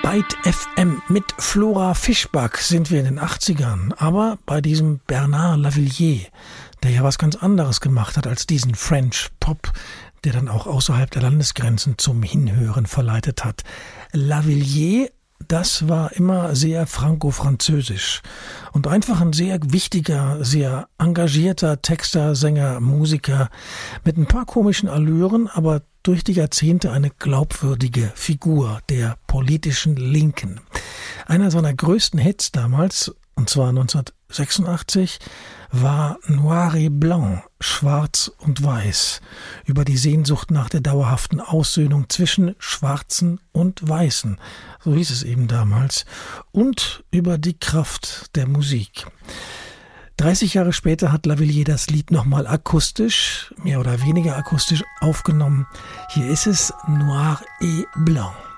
Byte FM mit Flora Fischbach sind wir in den 80ern, aber bei diesem Bernard Lavilliers, der ja was ganz anderes gemacht hat als diesen French Pop, der dann auch außerhalb der Landesgrenzen zum Hinhören verleitet hat. Lavilliers, das war immer sehr franco-französisch und einfach ein sehr wichtiger, sehr engagierter Texter, Sänger, Musiker mit ein paar komischen Allüren, aber durch die Jahrzehnte eine glaubwürdige Figur der politischen Linken. Einer seiner größten Hits damals, und zwar 1986, war Noir et Blanc, Schwarz und Weiß, über die Sehnsucht nach der dauerhaften Aussöhnung zwischen Schwarzen und Weißen, so hieß es eben damals, und über die Kraft der Musik. 30 Jahre später hat Lavilliers das Lied nochmal akustisch, mehr oder weniger akustisch aufgenommen. Hier ist es Noir et Blanc.